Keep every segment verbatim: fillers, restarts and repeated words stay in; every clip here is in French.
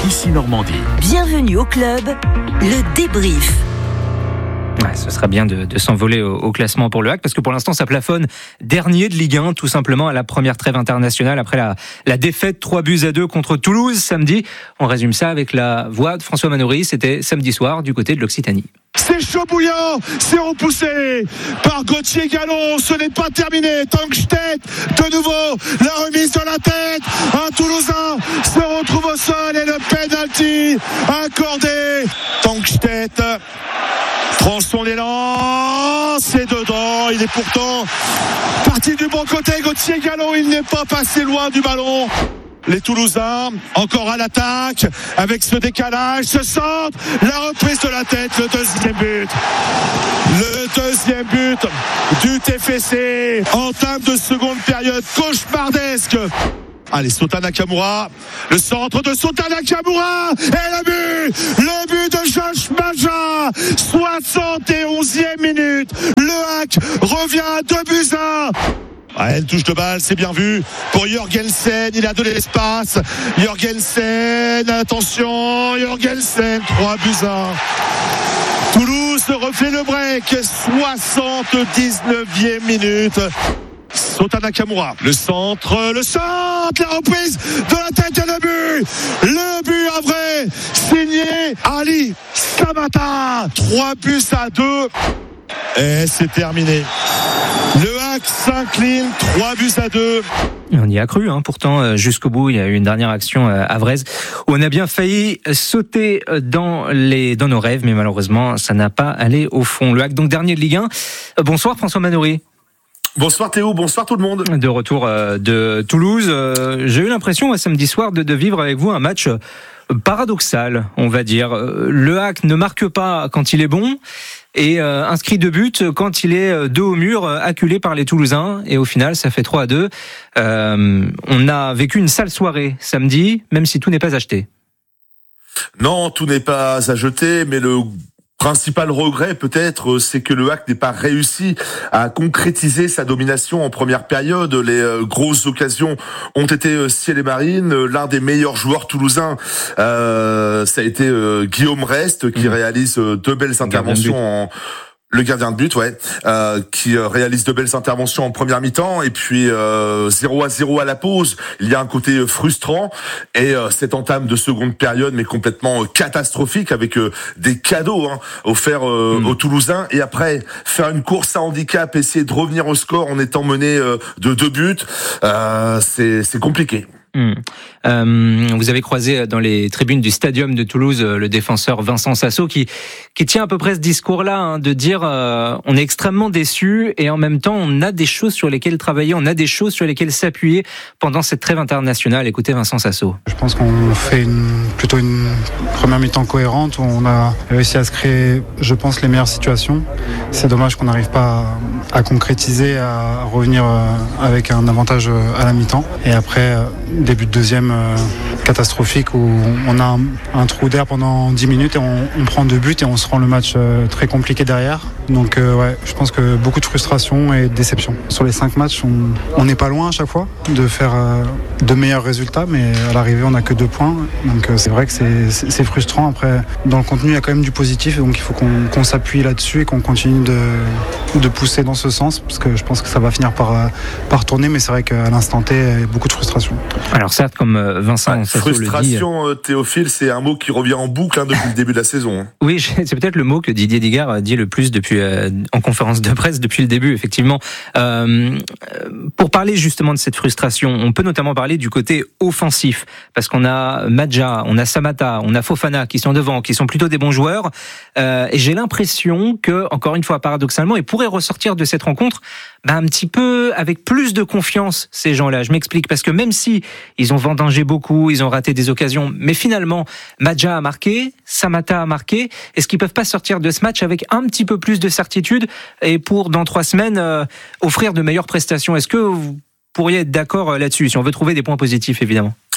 ici Normandie. Bienvenue au club, le débrief. Ouais, ce serait bien de, de s'envoler au, au classement pour le H A C, parce que pour l'instant ça plafonne dernier de Ligue un, tout simplement à la première trêve internationale après la, la défaite trois buts à deux contre Toulouse samedi. On résume ça avec la voix de François Manoury, c'était samedi soir du côté de l'Occitanie. C'est chaud bouillant, c'est repoussé par Gauthier Gallon, ce n'est pas terminé. Tankstedt, de nouveau, la remise de la tête, un Toulousain se retrouve au sol et le penalty accordé. Tankstedt tranche son élan, c'est dedans, il est pourtant parti du bon côté. Gauthier Gallon, il n'est pas passé loin du ballon. Les Toulousains, encore à l'attaque, avec ce décalage, ce centre, la reprise de la tête, le deuxième but. Le deuxième but du T F C, entame de seconde période cauchemardesque. Allez, Sota Nakamura, le centre de Sota Nakamura, et le but, le but de Josh Maja, soixante et onzième minute, le H A C revient à deux buts à un. Ah, elle touche de balle, c'est bien vu pour Jorgensen, il a de l'espace. Jorgensen, attention, Jorgensen, trois buts à un. Toulouse refait le break, soixante-dix-neuvième minute. Sota Nakamura, le centre, le centre, la reprise de la tête et le but, le but à vrai, signé Ali Samata, trois buts à deux. Et c'est terminé. Le H A C s'incline, trois buts à deux. On y a cru, hein, pourtant, jusqu'au bout. Il y a eu une dernière action à Vraise où on a bien failli sauter dans, les, dans nos rêves, mais malheureusement, ça n'a pas allé au fond. Le H A C, donc dernier de Ligue un. Bonsoir François Manoury. Bonsoir Théo, bonsoir tout le monde. De retour de Toulouse. J'ai eu l'impression, samedi soir, de, de vivre avec vous un match paradoxal, on va dire. Le H A C ne marque pas quand il est bon et euh, inscrit deux buts quand il est dos au mur, acculé par les Toulousains, et au final ça fait trois à deux. Euh, on a vécu une sale soirée samedi, même si tout n'est pas acheté. Non, tout n'est pas à jeter, mais le principal regret peut-être, c'est que le H A C n'ait pas réussi à concrétiser sa domination en première période. Les euh, grosses occasions ont été euh, ciel et marine. L'un des meilleurs joueurs toulousains, euh, ça a été euh, Guillaume Rest, qui mmh. réalise euh, deux belles interventions en... Le gardien de but, ouais, euh, qui euh, réalise de belles interventions en première mi-temps, et puis euh, zéro à zéro à la pause. Il y a un côté frustrant, et euh, cette entame de seconde période, mais complètement euh, catastrophique, avec euh, des cadeaux hein, offerts euh, mmh. aux Toulousains. Et après, faire une course à handicap, essayer de revenir au score en étant mené euh, de deux buts, euh, c'est, c'est compliqué. Mmh. Euh, vous avez croisé dans les tribunes du Stadium de Toulouse le défenseur Vincent Sasso qui qui tient à peu près ce discours-là, hein, de dire euh, on est extrêmement déçus et en même temps on a des choses sur lesquelles travailler, on a des choses sur lesquelles s'appuyer pendant cette trêve internationale. Écoutez Vincent Sasso. Je pense qu'on fait une, plutôt une première mi-temps cohérente où on a réussi à se créer, je pense, les meilleures situations. C'est dommage qu'on n'arrive pas à, à concrétiser, à revenir avec un avantage à la mi-temps. Et après, début de deuxième euh, catastrophique où on a un, un trou d'air pendant dix minutes et on, on prend deux buts et on se rend le match euh, très compliqué derrière. Donc euh, ouais, je pense que beaucoup de frustration et de déception. Sur les cinq matchs, on n'est pas loin à chaque fois de faire euh, de meilleurs résultats, mais à l'arrivée on n'a que deux points. Donc euh, c'est vrai que c'est, c'est, c'est frustrant. Après, dans le contenu il y a quand même du positif, donc il faut qu'on, qu'on s'appuie là-dessus et qu'on continue de, de pousser dans ce sens, parce que je pense que ça va finir par, par tourner, mais c'est vrai qu'à l'instant T, il y a beaucoup de frustration. Alors certes, comme Vincent Sasso le dit... Frustration, Théophile, c'est un mot qui revient en boucle hein, depuis le début de la saison. Oui, c'est peut-être le mot que Didier Digard dit le plus depuis euh, en conférence de presse depuis le début, effectivement. Euh, pour parler justement de cette frustration, on peut notamment parler du côté offensif, parce qu'on a Maja, on a Samata, on a Fofana qui sont devant, qui sont plutôt des bons joueurs. Euh, et j'ai l'impression que, encore une fois, paradoxalement, ils pourraient ressortir de cette rencontre bah, un petit peu avec plus de confiance, ces gens-là. Je m'explique, parce que même si ils ont vendangé beaucoup, ils ont raté des occasions, mais finalement, Maja a marqué, Samata a marqué. Est-ce qu'ils peuvent pas sortir de ce match avec un petit peu plus de certitude et pour, dans trois semaines, euh, offrir de meilleures prestations? Est-ce que vous pourriez être d'accord là-dessus, si on veut trouver des points positifs, évidemment?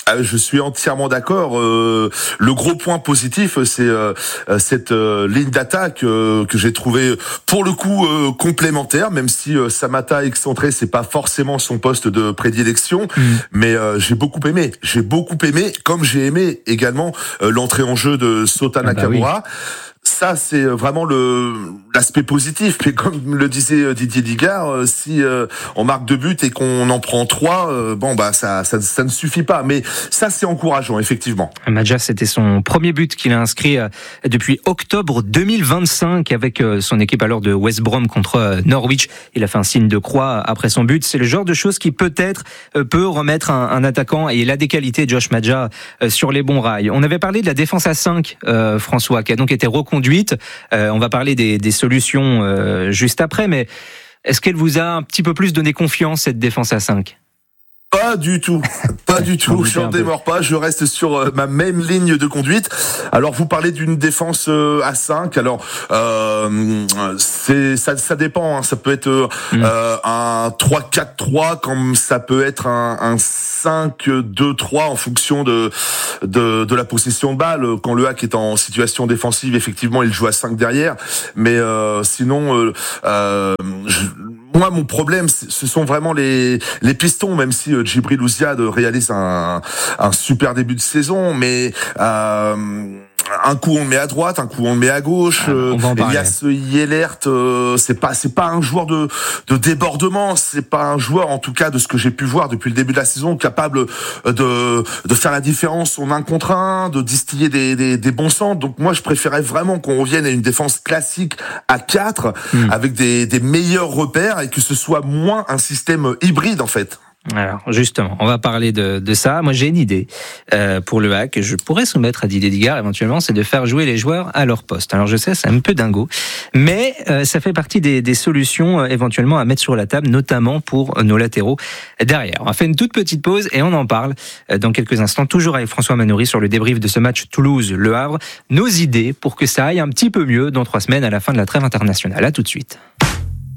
Je suis entièrement d'accord. Euh, le gros point positif, c'est euh, cette euh, ligne d'attaque euh, que j'ai trouvée pour le coup euh, complémentaire, même si euh, Samatta excentré, c'est pas forcément son poste de prédilection, mmh. mais euh, j'ai beaucoup aimé. J'ai beaucoup aimé, comme j'ai aimé également euh, l'entrée en jeu de Sota Nakamura. Ah bah oui. Ça, c'est vraiment le l'aspect positif. Mais comme le disait Didier Digard, si euh, on marque deux buts et qu'on en prend trois, euh, bon bah ça, ça ça ne suffit pas. Mais ça, c'est encourageant, effectivement. Madja, c'était son premier but qu'il a inscrit euh, depuis octobre deux mille vingt-cinq avec euh, son équipe alors de West Brom contre euh, Norwich. Il a fait un signe de croix après son but. C'est le genre de choses qui peut-être euh, peut remettre un, un attaquant, et il a des qualités, Josh Madja, euh, sur les bons rails. On avait parlé de la défense à cinq, euh, François, qui a donc été reconduite. Euh, on va parler des, des solutions euh, juste après, mais est-ce qu'elle vous a un petit peu plus donné confiance, cette défense à cinq ? Pas du tout, pas du tout. J'en démords pas. Je reste sur ma même ligne de conduite. Alors, vous parlez d'une défense à cinq. Alors, euh, c'est ça, ça dépend. Hein. Ça peut être mmh. euh, un trois quatre trois, comme ça peut être un, un cinq deux trois en fonction de, de de la possession de balle. Quand le Hack est en situation défensive, effectivement, il joue à cinq derrière. Mais euh, sinon, euh, euh, je, moi, mon problème, ce sont vraiment les les pistons, même si euh, Djibril Ouziad réalise un un super début de saison, mais euh, un coup on le met à droite, un coup on le met à gauche. Ah, euh, Elias Yelert, euh, c'est pas c'est pas un joueur de de débordement, c'est pas un joueur, en tout cas de ce que j'ai pu voir depuis le début de la saison, capable de de faire la différence en un contre un, de distiller des des, des bons centres. Donc moi, je préférais vraiment qu'on revienne à une défense classique à quatre, mmh. avec des des meilleurs repères, et que ce soit moins un système hybride en fait. Alors justement, on va parler de, de ça. Moi, j'ai une idée euh, pour le Hack que je pourrais soumettre à Didier Digard éventuellement, c'est de faire jouer les joueurs à leur poste. Alors je sais, c'est un peu dingo, mais euh, ça fait partie des, des solutions euh, éventuellement à mettre sur la table, notamment pour nos latéraux derrière. On va faire une toute petite pause et on en parle euh, dans quelques instants, toujours avec François Manoury sur le débrief de ce match Toulouse-Le Havre. Nos idées pour que ça aille un petit peu mieux dans trois semaines à la fin de la trêve internationale. À tout de suite.